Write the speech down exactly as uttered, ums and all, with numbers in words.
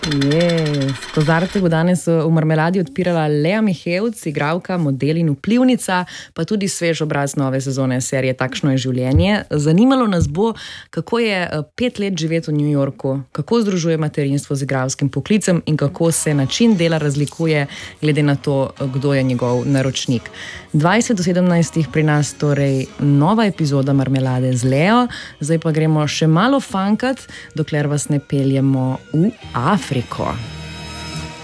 Yes. Kozarce bo danes v Marmeladi odpirala Lea Mihevc, igralka, model in vplivnica, pa tudi svež obraz nove sezone serije Takšno je življenje. Zanimalo nas bo, kako je pet let živeti v New Yorku, kako združuje materinstvo z igralskim poklicem in kako se način dela razlikuje glede na to, kdo je njegov naročnik. dvajset do sedemnajstih pri nas torej nova epizoda Marmelade z Leo, zdaj pa gremo še malo funkat, dokler vas ne peljemo v Afriko.